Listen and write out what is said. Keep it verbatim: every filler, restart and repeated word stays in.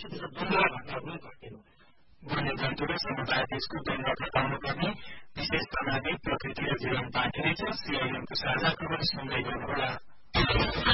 भएपछि त्यसको द्वन्द्व घटना पनि घट्यो वन्यजन्तु र समुदाय बीचको द्वन्द्व घटाउनुपर्ने विशेष प्रणाली प्रकृति र जीवन बाँकी नै छ सीआईएमको साझा खबर सुन्दै गर्नुहोला।